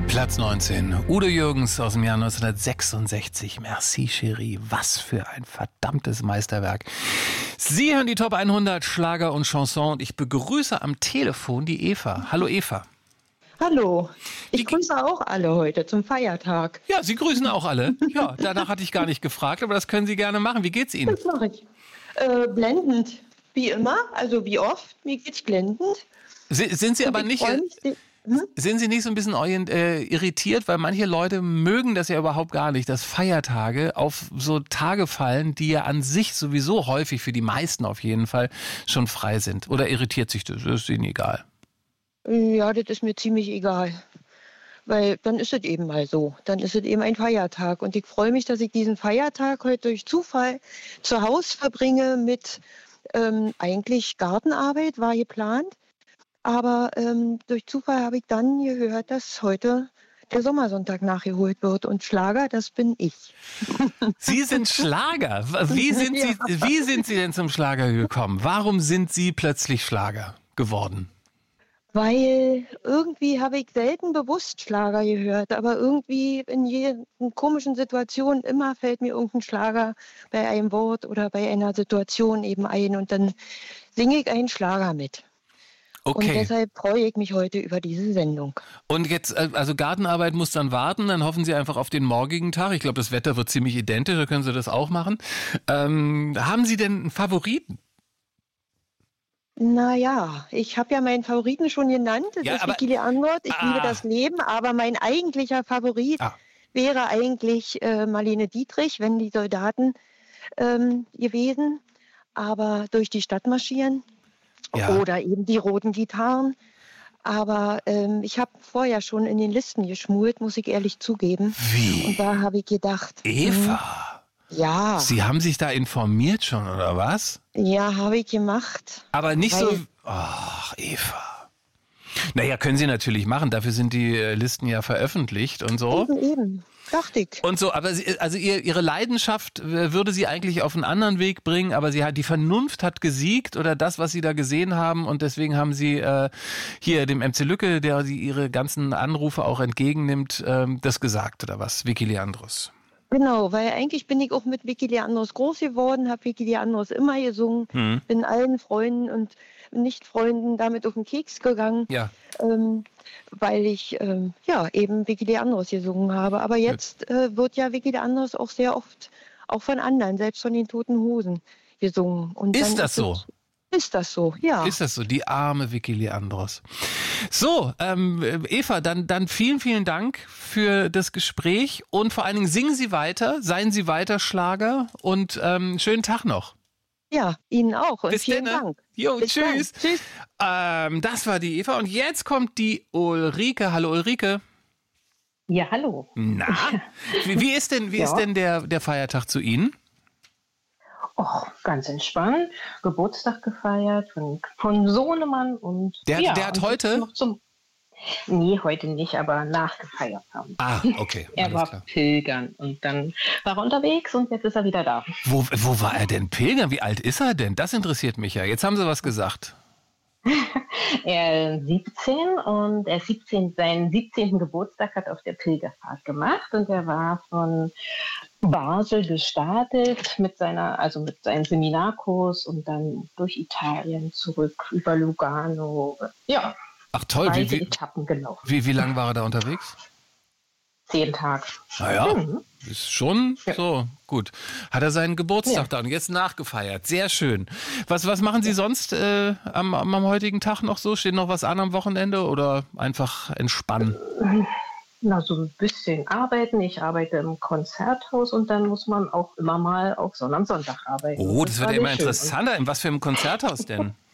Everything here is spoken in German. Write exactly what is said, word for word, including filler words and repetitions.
Platz neunzehn. Udo Jürgens aus dem Jahr neunzehnhundertsechsundsechzig. Merci, Chérie. Was für ein verdammtes Meisterwerk. Sie hören die Top hundert Schlager und Chanson und ich begrüße am Telefon die Eva. Hallo Eva. Hallo. Ich Wie- grüße auch alle heute zum Feiertag. Ja, Sie grüßen auch alle. Ja, danach hatte ich gar nicht gefragt, aber das können Sie gerne machen. Wie geht's Ihnen? Das mache ich. Äh, blendend. Wie immer, also wie oft. Mir geht's blendend. Si- Sind Sie aber Ich nicht... freu mich, die- hm? Sind Sie nicht so ein bisschen orient, äh, irritiert, weil manche Leute mögen das ja überhaupt gar nicht, dass Feiertage auf so Tage fallen, die ja an sich sowieso häufig, für die meisten auf jeden Fall, schon frei sind? Oder irritiert sich das? Das ist Ihnen egal? Ja, das ist mir ziemlich egal. Weil dann ist es eben mal so. Dann ist es eben ein Feiertag. Und ich freue mich, dass ich diesen Feiertag heute durch Zufall zu Hause verbringe mit ähm, eigentlich Gartenarbeit, war geplant. Aber ähm, durch Zufall habe ich dann gehört, dass heute der Sommersonntag nachgeholt wird. Und Schlager, das bin ich. Sie sind Schlager. Wie sind Sie, wie sind Sie denn zum Schlager gekommen? Warum sind Sie plötzlich Schlager geworden? Weil irgendwie habe ich selten bewusst Schlager gehört, aber irgendwie in jeder komischen Situation immer fällt mir irgendein Schlager bei einem Wort oder bei einer Situation eben ein und dann singe ich einen Schlager mit. Und Okay. deshalb freue ich mich heute über diese Sendung. Und jetzt, äh, also Gartenarbeit muss dann warten, dann hoffen Sie einfach auf den morgigen Tag. Ich glaube, das Wetter wird ziemlich identisch, da können Sie das auch machen. Ähm, haben Sie denn einen Favoriten? Naja, ich habe ja meinen Favoriten schon genannt, das Ja, ist aber- Vicky Leandroth, ich Ah. liebe das Leben, aber mein eigentlicher Favorit Ah. wäre eigentlich äh, Marlene Dietrich, wenn die Soldaten ähm, gewesen, aber durch die Stadt marschieren. Ja. Oder eben die roten Gitarren. Aber ähm, ich habe vorher schon in den Listen geschmult, muss ich ehrlich zugeben. Wie? Und da habe ich gedacht, Eva, hm, ja, Sie haben sich da informiert schon, oder was? ja, habe ich gemacht. Aber nicht so... Weil- Ach, Eva. Naja, können Sie natürlich machen, dafür sind die äh, Listen ja veröffentlicht und so. Eben, eben, dachte ich. Und so, aber sie, also ihr, Ihre Leidenschaft äh, würde Sie eigentlich auf einen anderen Weg bringen, aber sie hat, die Vernunft hat gesiegt oder das, was Sie da gesehen haben und deswegen haben Sie äh, hier dem M C Lücke, der Sie Ihre ganzen Anrufe auch entgegennimmt, ähm, das gesagt oder was? Vicky Leandros. Genau, weil eigentlich bin ich auch mit Vicky Leandros groß geworden, habe Vicky Leandros immer gesungen, Hm. bin allen Freunden und Nicht-Freunden damit auf den Keks gegangen. Ja. ähm, weil ich ähm, ja eben Vicky Leandros gesungen habe. Aber jetzt äh, wird ja Vicky Leandros auch sehr oft auch von anderen, selbst von den Toten Hosen, gesungen. Und Ist dann das so? es- Ist das so, ja. Ist das so? Die arme Vicky Leandros. So, ähm, Eva, dann, dann vielen, vielen Dank für das Gespräch und vor allen Dingen singen Sie weiter, seien Sie weiter Schlager und ähm, schönen Tag noch. Ja, Ihnen auch. Und Bis vielen denne. Dank. Jo, Bis tschüss. dann. Tschüss. Ähm, das war die Eva und jetzt kommt die Ulrike. Hallo Ulrike. Ja, hallo. Na, wie, wie ist denn, wie Ja. ist denn der, der Feiertag zu Ihnen? Och, ganz entspannt. Geburtstag gefeiert von, von Sohnemann und. Der- ja, der hat und heute? jetzt Noch zum, nee, heute nicht, aber nachgefeiert haben. Ah, okay. Er alles war klar. pilgern und dann war er unterwegs und jetzt ist er wieder da. Wo, wo war er denn pilgern? Wie alt ist er denn? Das interessiert mich ja. Jetzt haben Sie was gesagt. Er ist siebzehn und er ist siebzehn, seinen siebzehnten Geburtstag hat auf der Pilgerfahrt gemacht und er war von Basel gestartet mit seiner, also mit seinem Seminarkurs und dann durch Italien zurück über Lugano. Ja, Ach toll, wie, weite wie, Etappen gelaufen. wie, wie lange war er da unterwegs? Zehn Tage. Naja, Mhm. ist schon Ja. so gut. Hat er seinen Geburtstag Ja. da und jetzt nachgefeiert. Sehr schön. Was, was machen Sie sonst äh, am, am am heutigen Tag noch so? Steht noch was an am Wochenende oder einfach entspannen? Na, so ein bisschen arbeiten. Ich arbeite im Konzerthaus und dann muss man auch immer mal auf Sonn- am Sonntag arbeiten. Oh, das wird war ja immer sehr schön. interessanter. In was für einem Konzerthaus denn?